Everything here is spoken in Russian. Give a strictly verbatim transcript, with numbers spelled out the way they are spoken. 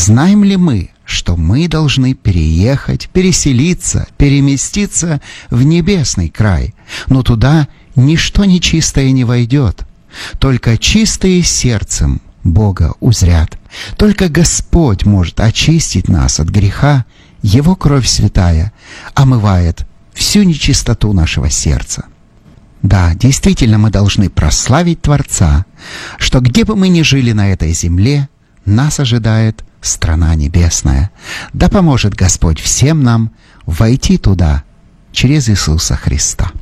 Знаем ли мы, что мы должны переехать, переселиться, переместиться в небесный край, но туда ничто нечистое не войдет. Только чистые сердцем Бога узрят. Только Господь может очистить нас от греха. Его кровь святая омывает всю нечистоту нашего сердца. Да, действительно, мы должны прославить Творца, что где бы мы ни жили на этой земле, нас ожидает страна небесная. Да поможет Господь всем нам войти туда через Иисуса Христа.